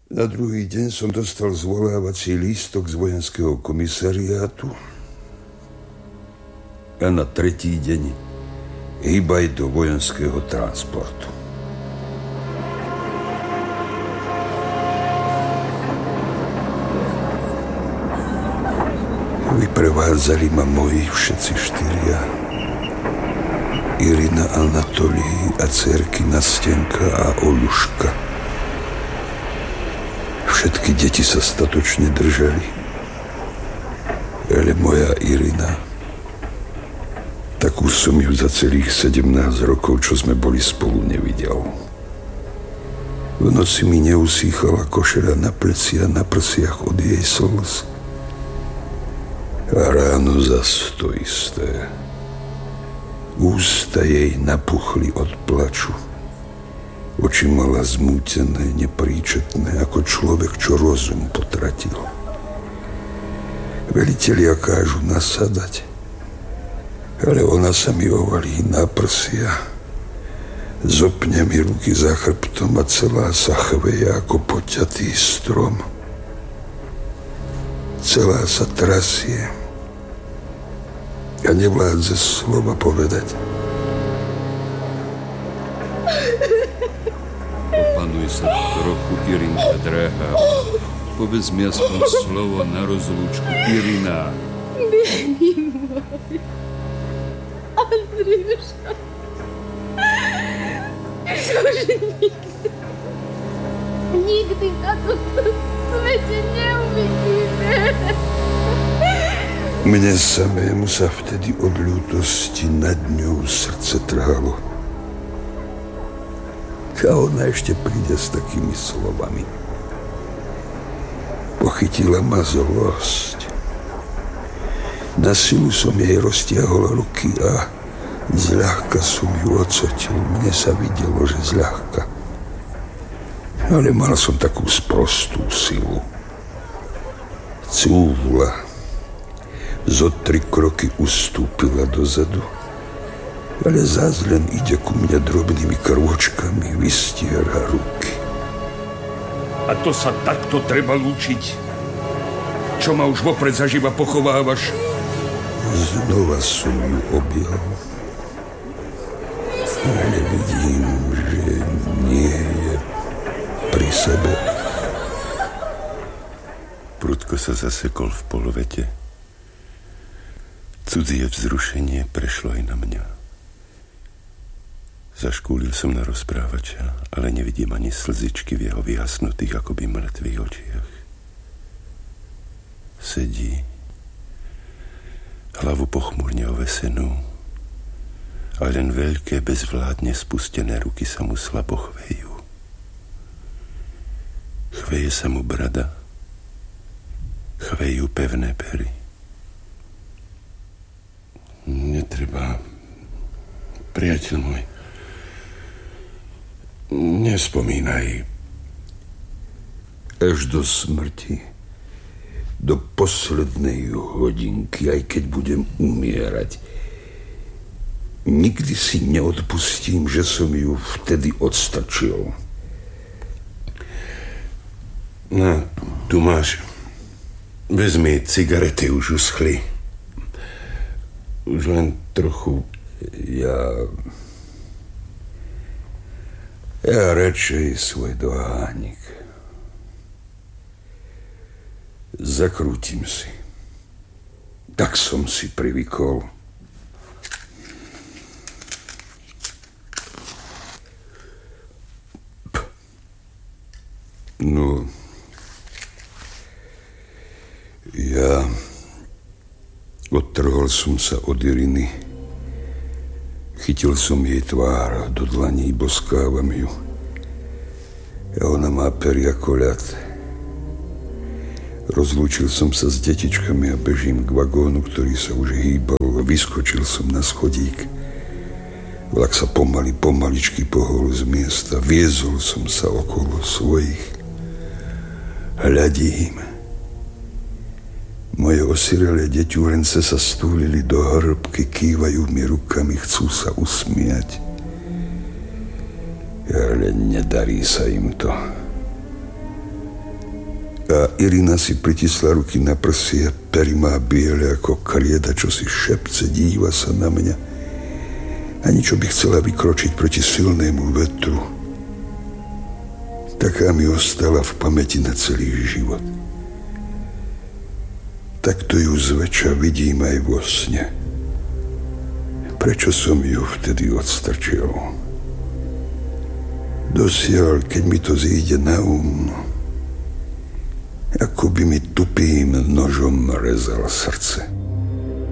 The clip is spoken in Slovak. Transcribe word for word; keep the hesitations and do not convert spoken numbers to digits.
Na druhý deň som dostal zvolávací lístok z vojenského komisariátu a na tretí deň hýbaj do vojenského transportu. Vyprevádzali ma moji všetci štyria. Irina, Anatolij a dcerky Nastenka a Oluška. Všetky deti sa statočne držali. Ale moja Irina, takú som ju za celých sedemnásť rokov, čo sme boli spolu, nevidel. V noci mi neusýchala košera na pleci a na prsiach od jej slz. A ráno zas to isté. Ústa jej napuchli od plaču. Oči mala zmútené, nepríčetné, ako človek, čo rozum potratil. Velitelia kážu nasadať, ale ona sa mi ovalí na prsia. Zopne mi ruky za chrbtom a celá sa chveje ako poťatý strom. Celá sa trasie a nevládze slova povedať. Opanuj sa trochu, Irinka drahá. Povedz mi aspoň slovo na rozlúčku, Irina. Bieni môj. Andriuška. Už nikdy, nikdy na tomto svete neuvidíme. Mne samému sa vtedy od ľútosti nad ňou srdce trhalo. A ona ešte príde s takými slovami. Pochytila ma zlosť. Na silu som jej roztiahol ruky a zľahka som ju ocotil. Mne sa videlo, že zľahka. Ale mal som takú sprostú silu. Cúvla. Zo tri kroky ustúpila dozadu, ale zás len ide ku mne drobnými krôčkami, vystiera ruky. A to sa takto treba lúčiť? Čo ma už vopred zaživa pochovávaš? Znova som ju objal, ale vidím, že nie je pri sebe. Prudko sa zasekol v polvete. Cudzie vzrušenie prešlo aj na mňa. Zaškúlil som na rozprávača, ale nevidím ani slzičky v jeho vyhasnutých akoby mŕtvych očiach. Sedí, hlavu pochmúrne ovesenú, a len veľké, bezvládne spustené ruky sa mu slabo chvejú. Chveje sa mu brada, chvejú pevné pery. Netreba, priateľ môj. Nespomínaj. Až do smrti, do poslednej hodinky, aj keď budem umierať, nikdy si neodpustím, že som ju vtedy odstačil. No, tu máš. Vezmi, cigarety už uschli. Už len trochu. Ja... Ja radšej svoj dohánik. Zakrútim si. Tak som si privykol. No... Ja... Odtrhol som sa od Iriny. Chytil som jej tvár do dlaní, boskávam ju. A ona má pery ako ľad. Rozlúčil som sa s detičkami a bežím k vagónu, ktorý sa už hýbal. Vyskočil som na schodík. Vlak sa pomaly, pomaličky pohol z miesta. Viezol som sa okolo svojich. Hľadím. Moje osirelé deťúrence sa stúlili do hrbky, kývajú mi rukami, chcú sa usmiať. Ale nedarí sa im to. A Irina si pritisla ruky na prsie, pery má biele ako krieda, čo si šepce, díva sa na mňa. Ani čo by chcela vykročiť proti silnému vetru. Taká mi ostala v pamäti na celý život. Takto ju zväčša vidím aj vo sne. Prečo som ju vtedy odstrčil? Dosiaľ, keď mi to zíde na um, ako by mi tupým nožom rezal srdce.